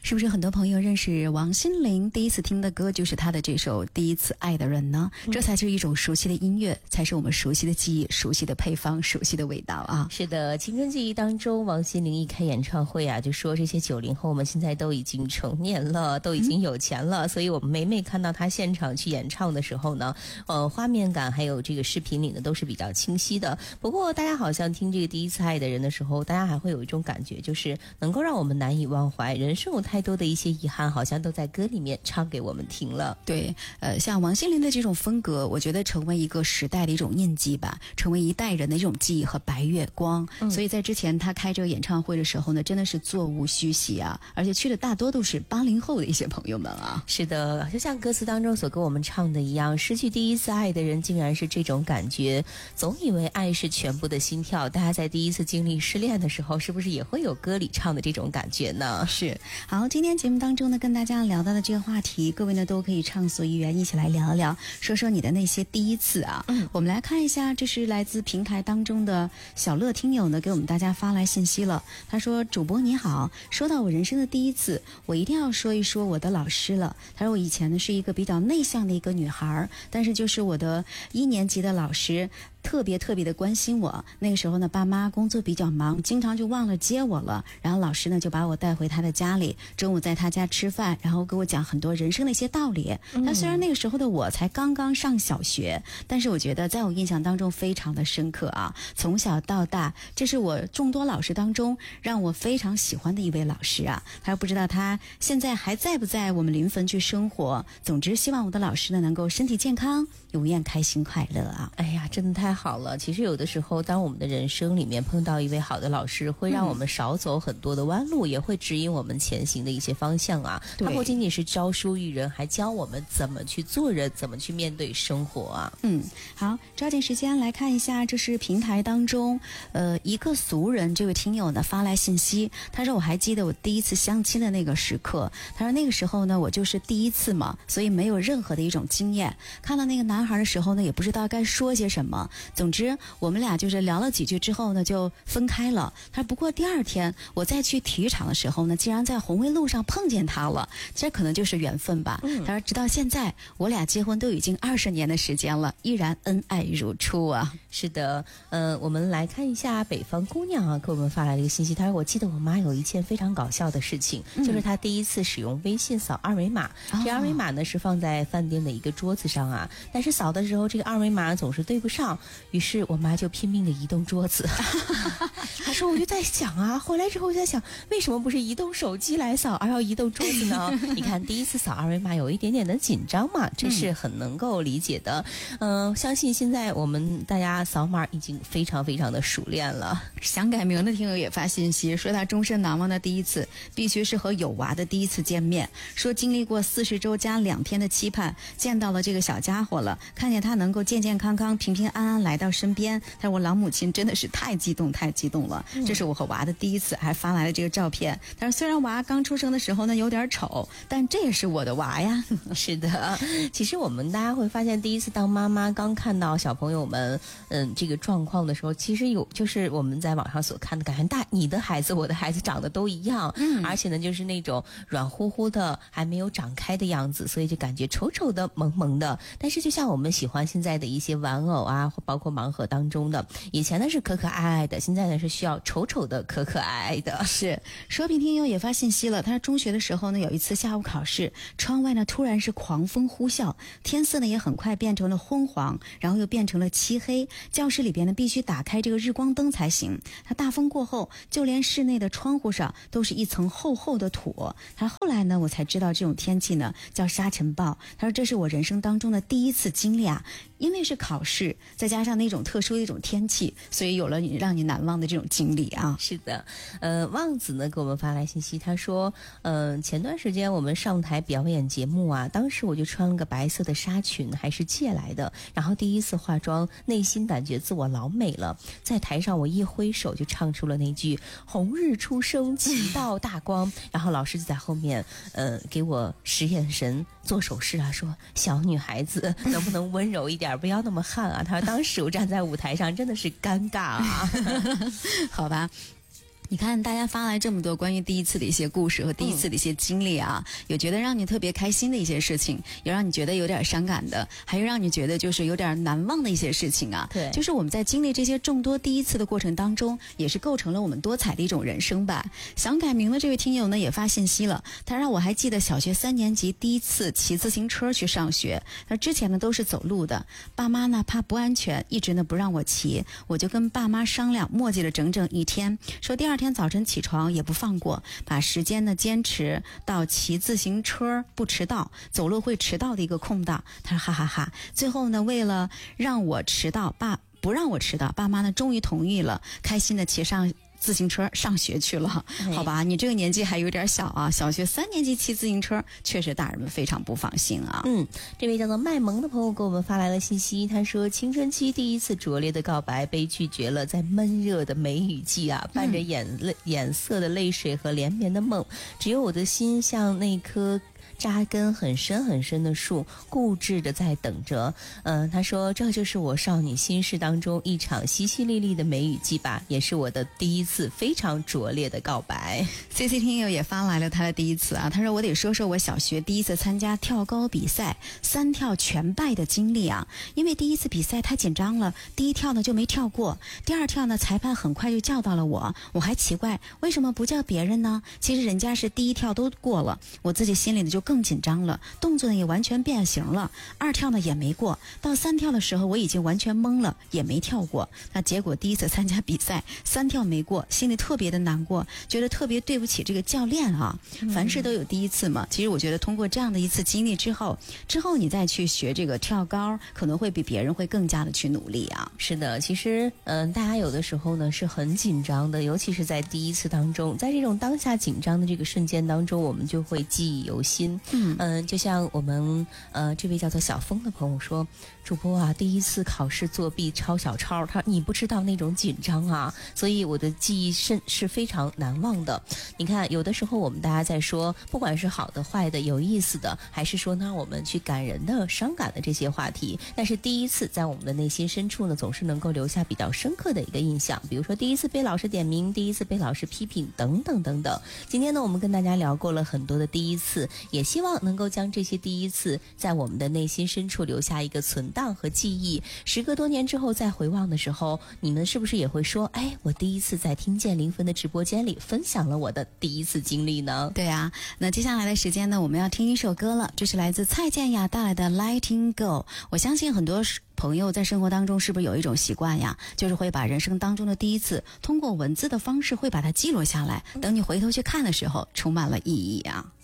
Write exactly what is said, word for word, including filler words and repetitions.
是不是很多朋友认识王心凌第一次听的歌就是她的这首《第一次爱的人》呢？嗯、这才是一种熟悉的音乐，才是我们熟悉的记忆、熟悉的配方、熟悉的味道啊！ 是的，青春记忆当中，王心凌一开演唱会啊，就说这些九零后们现在都已经成年了，都已经有钱了，嗯、所以我们每每看到她现场去演唱的时候呢，呃，画面感还有这个视频里呢都是比较清晰的。不过大家好像听这个《第一次爱的人》的时候，大家还会有一种感觉，就是能够让我们难以忘怀，人生有太多的一些遗憾，好像都在歌里面唱给我们听了。 对，呃，像王心凌的这种风格，我觉得成为一个时代的一种印记吧，成为一代人的一种记忆和白月光。嗯、所以在之前他开这个演唱会的时候呢，真的是座无虚席啊，而且去的大多都是八零后的一些朋友们啊。 是的，就像歌词当中所跟我们唱的一样，失去第一次爱的人竟然是这种感觉，总以为爱是全部的心跳。大家在第一次经历失恋的时候，是不是也会有歌里唱的这种感觉呢？ 是。好，今天节目当中呢，跟大家聊到的这个话题，各位呢都可以畅所欲言，一起来聊一聊，说说你的那些第一次啊。嗯，我们来看一下，这是来自平台当中的小乐听友呢，给我们大家发来信息了。他说：“主播你好，说到我人生的第一次，我一定要说一说我的老师了。他说我以前呢是一个比较内向的一个女孩，但是就是我的一年级的老师。”特别特别的关心我，那个时候呢，爸妈工作比较忙，经常就忘了接我了。然后老师呢就把我带回他的家里，中午在他家吃饭，然后给我讲很多人生的一些道理。他虽然那个时候的我才刚刚上小学，但是我觉得在我印象当中非常的深刻啊。从小到大，这是我众多老师当中让我非常喜欢的一位老师啊。他不知道他现在还在不在我们临汾去生活。总之，希望我的老师呢能够身体健康，永远开心快乐啊！ 哎呀，真的太好了。其实有的时候当我们的人生里面碰到一位好的老师，会让我们少走很多的弯路，嗯、也会指引我们前行的一些方向啊。他不仅仅是教书育人，还教我们怎么去做人，怎么去面对生活啊。 嗯，好，抓紧时间来看一下，这是平台当中呃一个俗人这位听友呢发来信息，他说我还记得我第一次相亲的那个时刻，他说那个时候呢我就是第一次嘛，所以没有任何的一种经验，看到那个男孩的时候呢也不知道该说些什么，总之我们俩就是聊了几句之后呢就分开了。他说不过第二天我再去体育场的时候呢，竟然在红卫路上碰见他了，这可能就是缘分吧。嗯、他说直到现在我俩结婚都已经二十年的时间了，依然恩爱如初啊。 是的，呃，我们来看一下北方姑娘啊给我们发来了一个信息，她说我记得我妈有一件非常搞笑的事情，嗯、就是她第一次使用微信扫二维码，哦、这二维码呢是放在饭店的一个桌子上啊，但是扫的时候这个二维码总是对不上，于是我妈就拼命的移动桌子。她说我就在想啊，回来之后我就在想，为什么不是移动手机来扫，而要移动桌子呢？你看第一次扫二维码有一点点的紧张嘛，这是很能够理解的。嗯、呃，相信现在我们大家扫码已经非常非常的熟练了。 想改名的听友也发信息说，他终身难忘的第一次必须是和有娃的第一次见面，说经历过四十周加两天的期盼，见到了这个小家伙了，看见他能够健健康康平平安安来到身边，他说我老母亲真的是太激动太激动了。这是我和娃的第一次，还发来了这个照片。但是虽然娃刚出生的时候呢有点丑，但这也是我的娃呀。 是的，其实我们大家会发现，第一次当妈妈刚看到小朋友们嗯这个状况的时候，其实有就是我们在网上所看的感觉，大你的孩子我的孩子长得都一样，嗯，而且呢就是那种软乎乎的还没有长开的样子，所以就感觉丑丑的萌萌的。但是就像我们喜欢现在的一些玩偶啊，包括盲盒当中的，以前呢是可可爱爱的，现在呢是需要丑丑的可可爱爱的。 是，说平听友也发信息了，他说中学的时候呢有一次下午考试，窗外呢突然是狂风呼啸，天色呢也很快变成了昏黄，然后又变成了漆黑，教室里边呢必须打开这个日光灯才行。他大风过后，就连室内的窗户上都是一层厚厚的土。他后来呢我才知道这种天气呢叫沙尘暴。他说这是我人生当中的第一次经历啊，因为是考试，再加上那种特殊的一种天气，所以有了你让你难忘的这种经历啊。 是的，呃，旺子呢给我们发来信息，他说，嗯、呃，前段时间我们上台表演节目啊，当时我就穿了个白色的纱裙，还是借来的，然后第一次化妆，内心感觉自我老美了，在台上我一挥手就唱出了那句红日初升起到大光，然后老师就在后面，呃，给我使眼神做手势啊，说小女孩子能不能温柔一点，不要那么悍啊。他说当时我站在舞台上真的是尴尬啊。 好吧， 你看大家发来这么多关于第一次的一些故事和第一次的一些经历啊，嗯、有觉得让你特别开心的一些事情，有让你觉得有点伤感的，还有让你觉得就是有点难忘的一些事情啊。 对， 就是我们在经历这些众多第一次的过程当中，也是构成了我们多彩的一种人生吧。想改名的这位听友呢也发信息了，他让我还记得小学三年级第一次骑自行车去上学，那之前呢都是走路的，爸妈呢怕不安全，一直呢不让我骑，我就跟爸妈商量，磨叽了整整一天，说第二天早晨起床也不放过，把时间呢坚持到骑自行车不迟到，走路会迟到的一个空档。他说哈哈哈，最后呢为了让我迟到，爸不让我迟到，爸妈呢终于同意了，开心的骑上自行车上学去了。好吧，你这个年纪还有点小啊，小学三年级骑自行车，确实大人们非常不放心啊。 嗯，这位叫做卖萌的朋友给我们发来了信息，他说青春期第一次拙劣的告白被拒绝了，在闷热的梅雨季啊，伴着眼泪、嗯、眼涩的泪水和连绵的梦，只有我的心像那颗扎根很深很深的树，固执的在等着。嗯、呃，他说这就是我少女心事当中一场淅淅沥沥的梅雨季吧，也是我的第一次非常拙劣的告白。 C C 听友也发来了他的第一次啊，他说我得说说我小学第一次参加跳高比赛，三跳全败的经历啊。因为第一次比赛太紧张了，第一跳呢就没跳过，第二跳呢裁判很快就叫到了我，我还奇怪为什么不叫别人呢？其实人家是第一跳都过了，我自己心里呢就更紧张了，动作呢也完全变形了，二跳呢也没过，到三跳的时候我已经完全懵了，也没跳过。那结果第一次参加比赛三跳没过，心里特别的难过，觉得特别对不起这个教练啊。凡事都有第一次嘛，其实我觉得通过这样的一次经历之后之后你再去学这个跳高，可能会比别人会更加的去努力啊。 是的，其实嗯、呃，大家有的时候呢是很紧张的，尤其是在第一次当中，在这种当下紧张的这个瞬间当中，我们就会记忆犹新。嗯嗯、呃，就像我们呃这位叫做小峰的朋友说，主播啊，第一次考试作弊抄小抄，他你不知道那种紧张啊，所以我的记忆是是非常难忘的。你看，有的时候我们大家在说，不管是好的、坏的、有意思的，还是说呢我们去感人的、伤感的这些话题，但是第一次在我们的内心深处呢，总是能够留下比较深刻的一个印象。比如说第一次被老师点名，第一次被老师批评，等等等等。今天呢，我们跟大家聊过了很多的第一次，也希望能够将这些第一次在我们的内心深处留下一个存档和记忆。时隔多年之后再回望的时候，你们是不是也会说，哎，我第一次在听见零分的直播间里分享了我的第一次经历呢？ 对啊，那接下来的时间呢，我们要听一首歌了，这是来自蔡健雅带来的 Letting Go。 我相信很多朋友在生活当中是不是有一种习惯呀，就是会把人生当中的第一次通过文字的方式会把它记录下来，等你回头去看的时候充满了意义啊。